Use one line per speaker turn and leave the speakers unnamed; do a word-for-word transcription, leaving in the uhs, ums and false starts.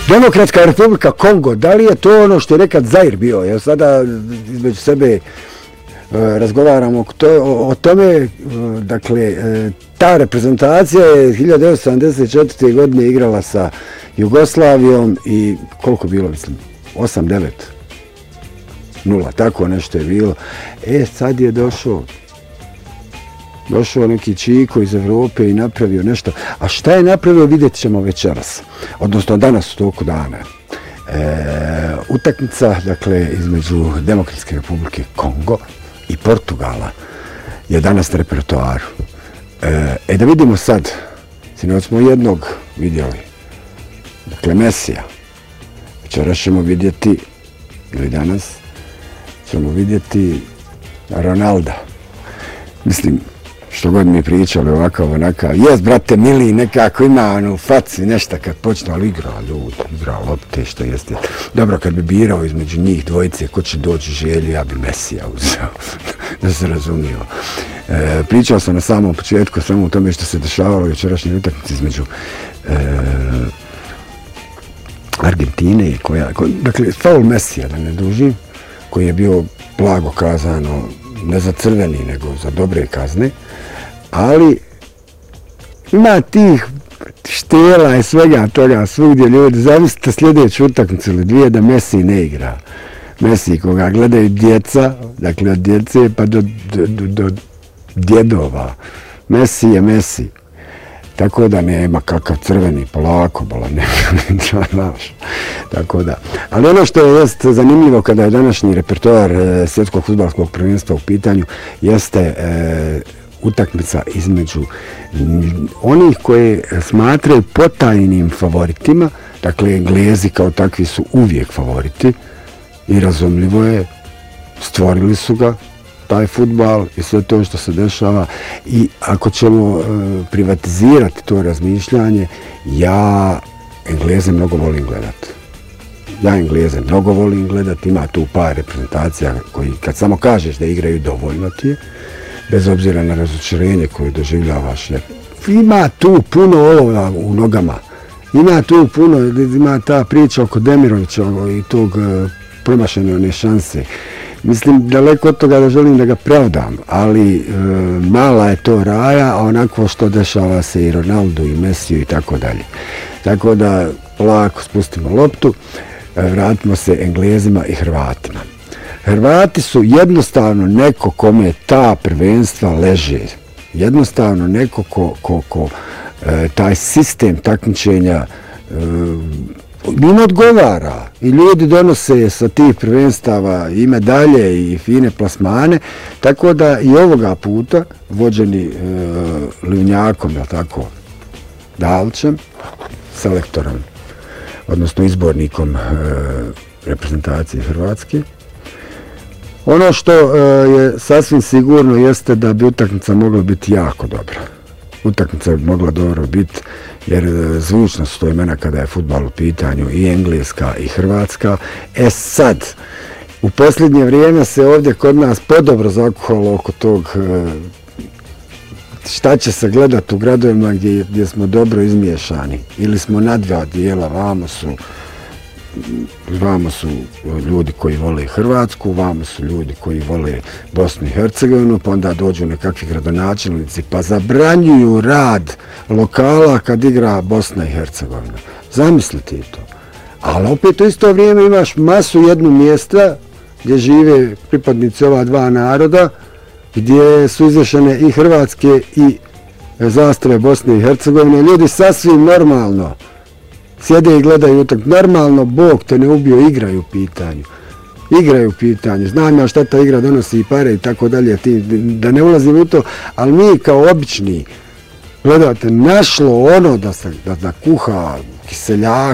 Demokratska Republika Kongo, da li je to ono što je nekad Zair bio? Jer sada između sebe razgovaramo o tome, dakle, ta reprezentacija je hiljadu devetsto sedamdeset četvrte. godine igrala sa Jugoslavijom i koliko bilo, mislim, osam devet nula, tako nešto je bilo. E, sad je došao došao neki čiko iz Evrope i napravio nešto. A šta je napravio, vidjet ćemo večeras. Odnosno danas u toku dana. E, utakmica, dakle, između Demokratske Republike Kongo i Portugala je danas na repertoaru. E, e da vidimo sad, sinoć smo jednog vidjeli, dakle Mesija. Večeras ćemo vidjeti, ili danas, ćemo vidjeti Ronalda. Mislim, što god mi pričali ovakav, onakav, jes, brate, mili, nekako ima ono, faci, nešto kad počne, ali igra ljudi, igra lopte, što jeste. Dobro, kad bi birao između njih dvojice, ko će doći Želju, ja bi Mesija uzeo, da se razumio. E, pričao sam na samom početku samo u tome što se dešavalo večerašnje utakmice između e, Argentine i koja, ko, dakle, faul Mesija, da ne dužim, koji je bio blago kazano, ne za crveni, nego za dobre kazne, ali ima tih štela i svega toga, svugdje ljudi, zamislite sljedeću utakmicu ili dvije da Messi ne igra. Messi koga gledaju djeca, dakle od djece pa do, do, do, do djedova. Messi je Messi. Tako da nema kakav crveni, polako, bola, nema, znaš. Tako da. Ali ono što je jest zanimljivo kada je današnji repertoar e, svjetskog fudbalskog prvenstva u pitanju, jeste e, utakmica između onih koje smatraju potajnim favoritima, dakle Englezi kao takvi su uvijek favoriti i razumljivo je, stvorili su ga, taj fudbal i sve to što se dešava i ako ćemo e, privatizirati to razmišljanje, ja Engleze mnogo volim gledati. Ja Engleze mnogo volim gledati, ima tu par reprezentacija koji kad samo kažeš da igraju dovoljno ti je, bez obzira na razočarenje koje doživljavaš. Ima tu puno ovoga u nogama, ima tu puno, ima ta priča oko Demirovića i tog e, promašene one šanse. Mislim, daleko od toga da želim da ga pravdam, ali e, mala je to raja, a onako što dešava se i Ronaldu i Messiju i tako dalje. Tako da, lako spustimo loptu, e, vratimo se Englezima i Hrvatima. Hrvati su jednostavno neko kome ta prvenstva leže. Jednostavno neko ko, ko, ko e, taj sistem takmičenja e, njima odgovara i ljudi donose sa tih prvenstava i medalje i fine plasmane, tako da i ovoga puta, vođeni e, Livnjakom, je tako, Dalićem, selektorom, odnosno izbornikom e, reprezentacije Hrvatske, ono što e, je sasvim sigurno jeste da bi utakmica mogla biti jako dobra. Utakmica bi mogla dobro biti, jer zvučno su to imena kada je fudbal u pitanju i Engleska i Hrvatska. E sad, u posljednje vrijeme se ovdje kod nas podobro zakuhalo oko tog šta će se gledati u gradovima gdje, gdje smo dobro izmiješani. Ili smo na dva dijela, vamo su vamo su ljudi koji vole Hrvatsku, vamo su ljudi koji vole Bosnu i Hercegovinu, pa onda dođu nekakvi gradonačelnici pa zabranjuju rad lokala kad igra Bosna i Hercegovina. Zamislite to. Ali opet u isto vrijeme imaš masu jednu mjesta gdje žive pripadnici ova dva naroda, gdje su izvješene i Hrvatske i zastave Bosne i Hercegovine. Ljudi sasvim normalno sjede i gledaju utak. Normalno, Bog te ne ubio, igraju u pitanju. Igraju u pitanju. Znam ja šta ta igra donosi i pare i tako dalje, da ne ulazim u to, ali mi kao obični, gledate, našlo ono da se da, da kuha kiseljaka,